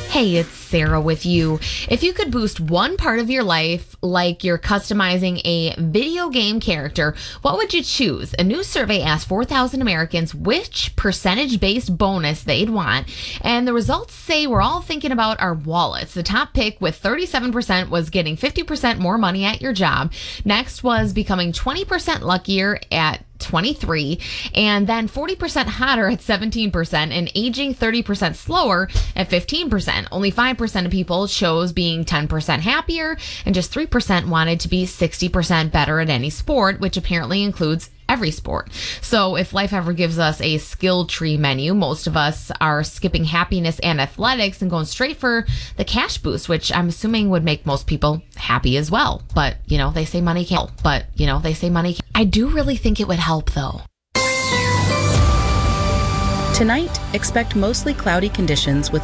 Hey, it's Sarah with you. If you could boost one part of your life, like you're customizing a video game character, what would you choose? A new survey asked 4,000 Americans which percentage-based bonus they'd want, and the results say we're all thinking about our wallets. The top pick with 37% was getting 50% more money at your job. Next was becoming 20% luckier at 23, and then 40% hotter at 17%, and aging 30% slower at 15%. Only 5% of people chose being 10% happier, and just 3% wanted to be 60% better at any sport, which apparently includes every sport. So if life ever gives us a skill tree menu, most of us are skipping happiness and athletics and going straight for the cash boost, which I'm assuming would make most people happy as well. But, they say money can't. I do really think it would help, though. Tonight, expect mostly cloudy conditions with